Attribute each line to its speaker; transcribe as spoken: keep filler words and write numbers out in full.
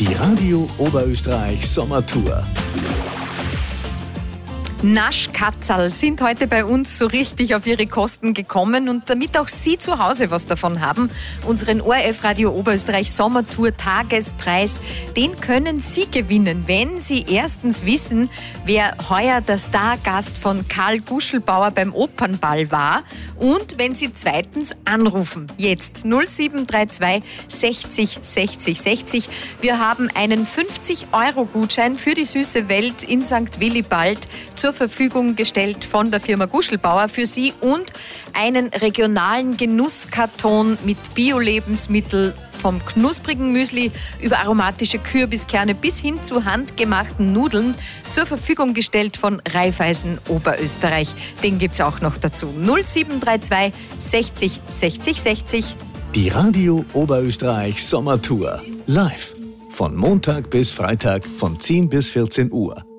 Speaker 1: Die Radio Oberösterreich Sommertour.
Speaker 2: Naschkatzerl sind heute bei uns so richtig auf ihre Kosten gekommen und damit auch Sie zu Hause was davon haben, unseren O R F Radio Oberösterreich Sommertour Tagespreis, den können Sie gewinnen, wenn Sie erstens wissen, wer heuer der Stargast von Karl Guschelbauer beim Opernball war und wenn Sie zweitens anrufen. Jetzt null sieben drei zwei sechzig sechzig sechzig. Wir haben einen fünfzig Euro Gutschein für die süße Welt in Sankt Willibald zur Verfügung gestellt von der Firma Guschelbauer für Sie und einen regionalen Genusskarton mit Bio-Lebensmitteln vom knusprigen Müsli über aromatische Kürbiskerne bis hin zu handgemachten Nudeln zur Verfügung gestellt von Raiffeisen Oberösterreich. Den gibt's auch noch dazu. null sieben drei zwei sechzig sechzig sechzig.
Speaker 1: Die Radio Oberösterreich Sommertour. Live. Von Montag bis Freitag von zehn bis vierzehn Uhr.